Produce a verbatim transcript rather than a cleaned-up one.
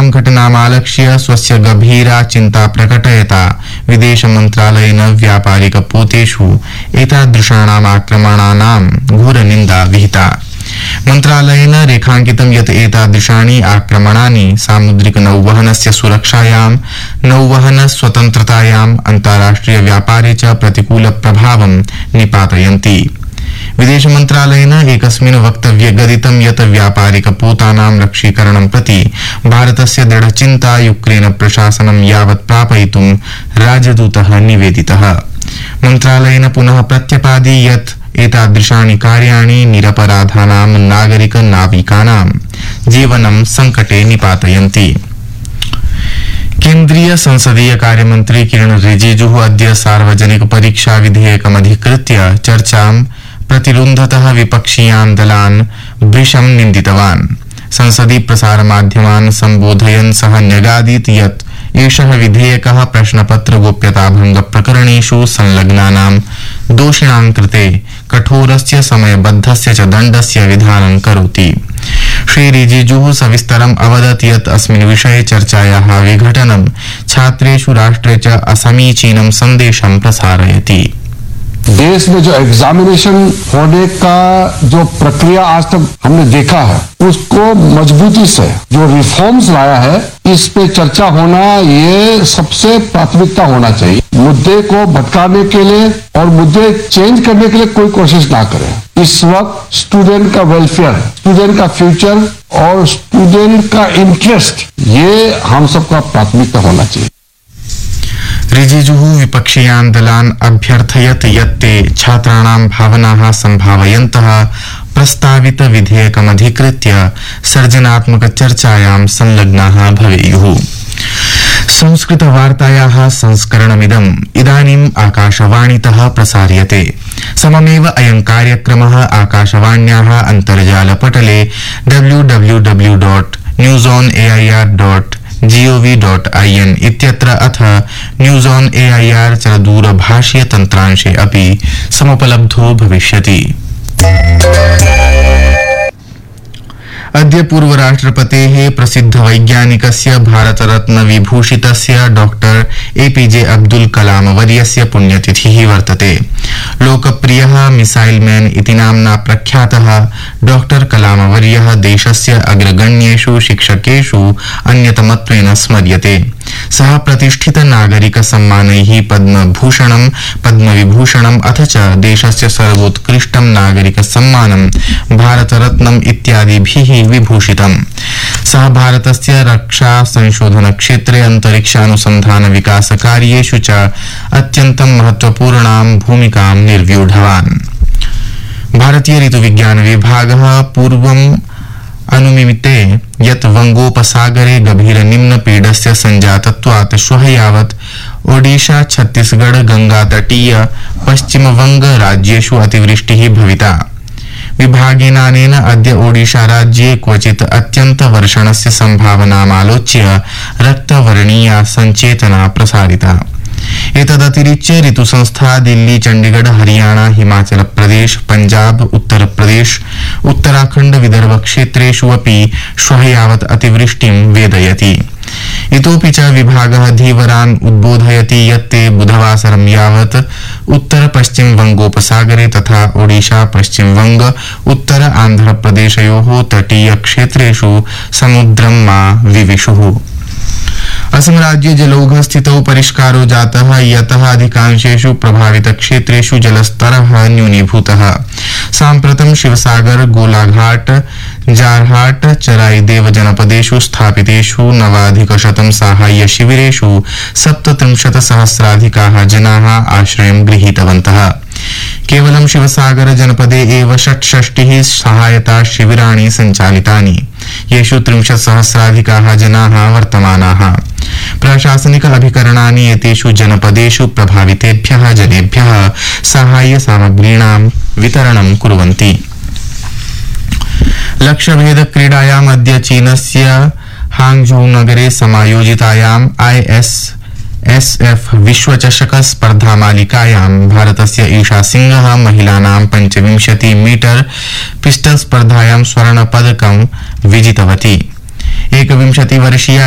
घटनामालक्ष्य स्वस्य गभीरा चिन्ता प्रकटयता विदेशमन्त्रालयेन व्यापारिकपोतेषु एतादृशानाम् आक्रमणानां घोरनिन्दा विहिता। मन्त्रालयेन रेखांकितं यत् एतादृशानि आक्रमणानि सामुद्रिक नौवहनस्य सुरक्षायां, नौवहन स्वतन्त्रतायाम्, अन्ताराष्ट्रिय व्यापारे च प्रतिकूल प्रभावं निपातयन्ति। विदेश मन्त्रालयेन एकस्मिन् वक्तव्ये गदितं यत् व्यापारिकपोतानां लक्ष्यीकरणं प्रति भारतस्य दृढचिन्ता यूक्रेन प्रशासनं यावत् प्रापयितुं राजदूतः निवेदितः। मन्त्रालयेन पुनः प्रत्यपादि यत् एतादृशानि कार्याणि निरपराधानां नागरिक नाविकानां जीवनं संकटे निपातयन्ति। केन्द्रीय संसदीय कार्यमन्त्री किरण रिजिजुः अद्य सार्वजनिक परीक्षा विधेयकमधिकृत्य चर्चां प्रतिरुन्धतः विपक्षीयान् दलान् भृशं निन्दितवान्। संसदि प्रसारमाध्यमान् सम्बोधयन् सः न्यगादीत् यत् एषः विधेयकः प्रश्नपत्र गोप्यताभंग प्रकरणेषु संलग्नानां दोषिणां कृते कठोरस्य समयबद्धस्य च दण्डस्य विधानं करोति। श्री रिजिजुः सविस्तरम् अवदत् यत् अस्मिन् विषये चर्चायाः विघटनं छात्रेषु राष्ट्रे च असमीचीनं सन्देशं प्रसारयति। देश में जो एग्जामिनेशन होने का जो प्रक्रिया आज तक हमने देखा है, उसको मजबूती से जो रिफॉर्म्स लाया है, इस पे चर्चा होना ये सबसे प्राथमिकता होना चाहिए। मुद्दे को भटकाने के लिए और मुद्दे चेंज करने के लिए कोई कोशिश ना करें। इस वक्त स्टूडेंट का वेलफेयर, स्टूडेंट का फ्यूचर और स्टूडेंट का इंटरेस्ट, ये हम सबका प्राथमिकता होना चाहिए। रिजिजुः विपक्षीयान् दलान् अभ्यर्थयत् यत् ते छात्राणां भावनाः सम्भावयन्तः प्रस्तावित विधेयकमधिकृत्य सर्जनात्मक चर्चायां संलग्नाः भवेयुः। संस्कृत वार्तायाः संस्करणमिदम् इदानीम् आकाशवाणीतः प्रसार्यते। सममेव अयं कार्यक्रमः आकाशवाण्याः अन्तर्जालपटले W W W dot news on A I R dot gov dot I N इत्यत्र अथ news on A I R चलदूरभाषीय तन्त्रांशे अपि समुपलब्धो भविष्यति। अद्य पूर्व राष्ट्रपतेः प्रसिद्ध वैज्ञानिकस्य भारतरत्न विभूषितस्य डॉक्टर एपीजे अब्दुल कलाम वर्यस्य पुण्यतिथिः वर्तते। लोकप्रियः मिसाइल मैन इति नाम्ना प्रख्यातः डॉक्टर कलाम वर्यः देशस्य अग्रगण्येषु शिक्षकेषु अन्यतमत्वेन स्मर्यते। सः प्रतिष्ठित नागरिक सम्मानैः पद्मभूषणं, पद्मविभूषणम् अथ च देशस्य सर्वोत्कृष्टं नागरिक सम्मानं भारतरत्नम् इत्यादिभिः विभूषितम्। सः भारतस्य रक्षा संशोधन क्षेत्रे अंतरिक्षानुसंधान विकास कार्येषु च अत्यन्तं महत्वपूर्णां भूमिकां निर्व्यूढवान्। भारतीय ऋतुविज्ञान विभागः पूर्वम् अनुमिते यत् वंगोपसागरे गभीर निम्नपीडस्य संजातत्वात् श्वः यावत् ओडिशा, छत्तीसगढ़, गंगा तटीय पश्चिमवंग राज्येषु अतिवृष्टिः भविता। विभागेनानेन अद्य ओडिशा राज्ये क्वचित् अत्यन्त वर्षणस्य संभावनामालोच्य रक्तवर्णीया संचेतना प्रसारिता। एतदतिरिच्य ऋतुसंस्था दिल्ली, चंडीगढ़, हरियाणा, हिमाचल प्रदेश, पंजाब, उत्तर प्रदेश, उत्तराखंड, विदर्भ क्षेत्रेषु अपि श्वः यावत् अतिवृष्टिं वेदयति। इतोपि च विभागः धीवरान् उद्बोधयति यत् ते बुधवासरं यावत् उत्तर पश्चिम वंगोपसागरे तथा ओडिशा, पश्चिम वंग, उत्तर आंध्र प्रदेशयोः तटीय क्षेत्रेषु समुद्रं मा विविशुः। असम राज्ये जलौघ स्थितौ परिष्कारो जातः, यतः अधिकांशेषु प्रभावित क्षेत्रेषु जलस्तरः न्यूनीभूतः। साम्प्रतं शिवसागर, गोलाघाट, जारहाट, चराईदेव जनपदेषु स्थापितेषु नवाधिकशतं साहाय्य शिविरेषु सप्तत्रिंशत् सहस्राधिकाः जनाः आश्रयं गृहीतवन्तः। केवलं शिवसागर जनपदे एव षट्षष्टिः सहायता शिबिराणि सञ्चालितानि, येषु त्रिंशत् सहस्राधिकाः जनाः वर्तमानाः। प्रशासनिक अभिकरणानि एतेषु जनपदेषु प्रभावितेभ्यः जनेभ्यः साहाय्य सामग्रीणां वितरणं कुर्वन्ति। लक्ष्यभेद क्रीडायाम् अद्य चीनस्य हांगझौ नगरे समायोजितायाम् आई एस एस एफ विश्वचषक स्पर्धा मालिकायां भारतस्य ईशा सिंह महिलानां पंचविंशति मीटर पिस्टल स्पर्धायां स्वर्ण पदकं विजितवती। एकविंशति वर्षीया